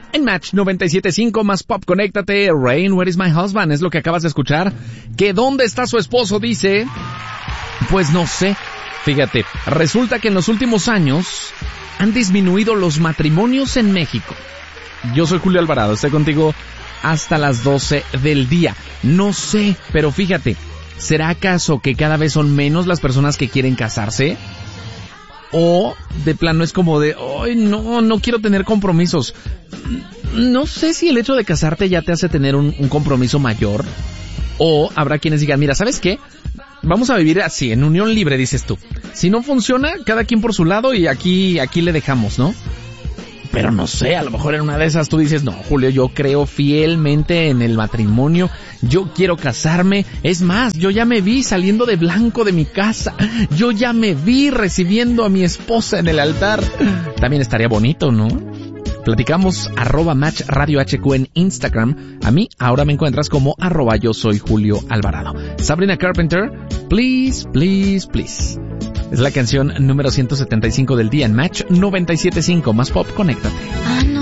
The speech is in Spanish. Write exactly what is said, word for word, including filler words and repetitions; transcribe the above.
En Match noventa y siete punto cinco más pop, conéctate. Rain, where is my husband? Es lo que acabas de escuchar. ¿Que dónde está su esposo? Dice. Pues no sé. Fíjate, resulta que en los últimos años han disminuido los matrimonios en México. Yo soy Julio Alvarado, estoy contigo hasta las doce del día. No sé, pero fíjate, ¿será acaso que cada vez son menos las personas que quieren casarse? O de plano es como de, ay, no, no quiero tener compromisos. No sé si el hecho de casarte ya te hace tener un, un compromiso mayor. O habrá quienes digan, mira, ¿sabes qué? Vamos a vivir así, en unión libre, dices tú. Si no funciona, cada quien por su lado y aquí, aquí le dejamos, ¿no? Pero no sé, a lo mejor en una de esas tú dices, no, Julio, yo creo fielmente en el matrimonio, yo quiero casarme, es más, yo ya me vi saliendo de blanco de mi casa, yo ya me vi recibiendo a mi esposa en el altar. También estaría bonito, ¿no? Platicamos, arroba Match Radio H Q en Instagram. A mí ahora me encuentras como arroba yo soy Julio Alvarado. Sabrina Carpenter, please, please, please. Es la canción número ciento setenta y cinco del día en Match noventa y siete punto cinco. Más pop, conéctate.